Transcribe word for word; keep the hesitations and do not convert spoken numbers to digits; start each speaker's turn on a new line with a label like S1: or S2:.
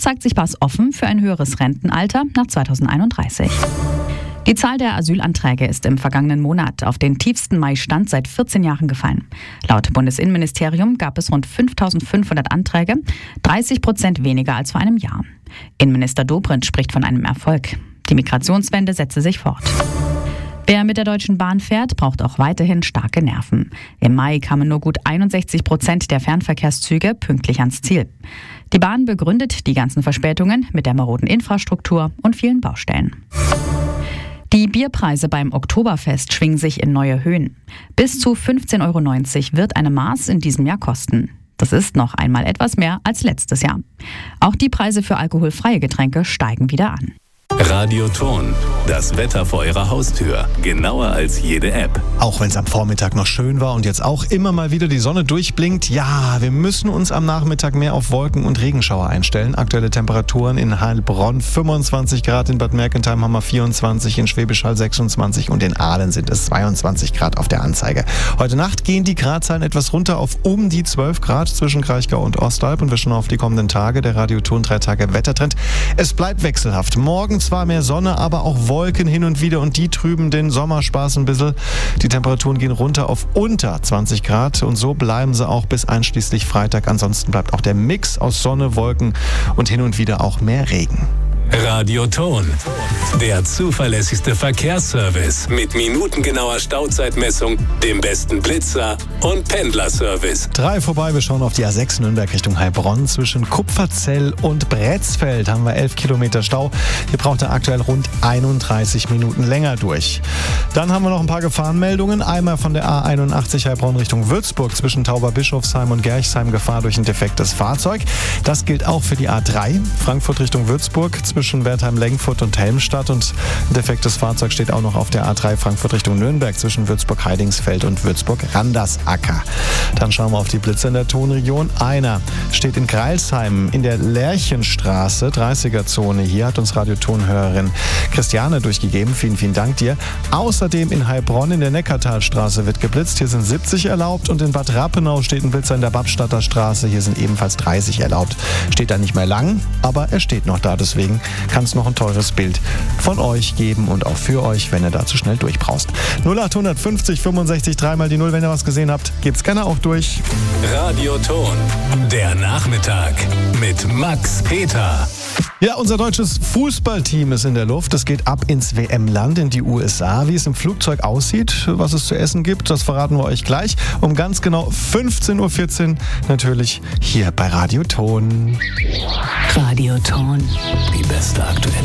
S1: zeigt sich Baas offen für ein höheres Rentenalter nach zweitausendeinunddreißig. Die Zahl der Asylantrage ist im vergangenen Monat auf den tiefsten Mai-Stand seit vierzehn Jahren gefallen. Laut Bundesinnenministerium gab es rund fünftausendfünfhundert Anträge, dreißig Prozent weniger als vor einem Jahr. Innenminister Dobrindt spricht von einem Erfolg. Die Migrationswende setze sich fort. Wer mit der Deutschen Bahn fährt, braucht auch weiterhin starke Nerven. Im Mai kamen nur gut einundsechzig Prozent der Fernverkehrszüge pünktlich ans Ziel. Die Bahn begründet die ganzen Verspätungen mit der maroden Infrastruktur und vielen Baustellen. Die Bierpreise beim Oktoberfest schwingen sich in neue Höhen. Bis zu fünfzehn Euro neunzig wird eine Maß in diesem Jahr kosten. Das ist noch einmal etwas mehr als letztes Jahr. Auch die Preise für alkoholfreie Getränke steigen wieder an.
S2: Radioton, das Wetter vor Ihrer Haustür. Genauer als jede App.
S3: Auch wenn es am Vormittag noch schön war und jetzt auch immer mal wieder die Sonne durchblinkt, ja, wir müssen uns am Nachmittag mehr auf Wolken- und Regenschauer einstellen. Aktuelle Temperaturen in Heilbronn fünfundzwanzig Grad, in Bad Mergentheim haben wir vierundzwanzig, in Schwäbisch Hall sechsundzwanzig und in Aalen sind es zweiundzwanzig Grad auf der Anzeige. Heute Nacht gehen die Gradzahlen etwas runter auf um die zwölf Grad zwischen Kraichgau und Ostalb und wir schauen auf die kommenden Tage. Der Radioton drei Tage Wettertrend. Es bleibt wechselhaft. Morgen zwar mehr Sonne, aber auch Wolken hin und wieder und die trüben den Sommerspaß ein bisschen. Die Temperaturen gehen runter auf unter zwanzig Grad und so bleiben sie auch bis einschließlich Freitag. Ansonsten bleibt auch der Mix aus Sonne, Wolken und hin und wieder auch mehr Regen.
S2: Radioton, der zuverlässigste Verkehrsservice mit minutengenauer Stauzeitmessung, dem besten Blitzer und Pendlerservice.
S3: Drei vorbei, wir schauen auf die A sechs Nürnberg Richtung Heilbronn. Zwischen Kupferzell und Bretzfeld haben wir elf Kilometer Stau. Hier braucht er aktuell rund einunddreißig Minuten länger durch. Dann haben wir noch ein paar Gefahrenmeldungen. Einmal von der A einundachtzig Heilbronn Richtung Würzburg. Zwischen Tauberbischofsheim und Gerchsheim Gefahr durch ein defektes Fahrzeug. Das gilt auch für die A drei Frankfurt Richtung Würzburg. Zwischen Wertheim-Lengfurt und Helmstadt und ein defektes Fahrzeug steht auch noch auf der A drei Frankfurt Richtung Nürnberg zwischen Würzburg-Heidingsfeld und Würzburg-Randersacker. Dann schauen wir auf die Blitze in der Tonregion. Einer steht in Greilsheim in der Lerchenstraße, dreißiger-Zone. Hier hat uns Radiotonhörerin Christiane durchgegeben. Vielen, vielen Dank dir. Außerdem in Heilbronn in der Neckartalstraße wird geblitzt. Hier sind siebzig erlaubt und in Bad Rappenau steht ein Blitzer in der Babstadter Straße. Hier sind ebenfalls dreißig erlaubt. Steht da nicht mehr lang, aber er steht noch da. Deswegen kann es noch ein teures Bild von euch geben und auch für euch, wenn ihr da zu schnell durchbraust. null acht fünfzig fünfundsechzig dreimal die Null, wenn ihr was gesehen habt, gebt's gerne auch durch.
S2: Radioton, der Nachmittag mit Max Peter.
S3: Ja, unser deutsches Fußballteam ist in der Luft. Es geht ab ins W M-Land, in die U S A. Wie es im Flugzeug aussieht, was es zu essen gibt, das verraten wir euch gleich. Um ganz genau fünfzehn Uhr vierzehn natürlich hier bei Radioton.
S2: Radioton, die beste aktuelle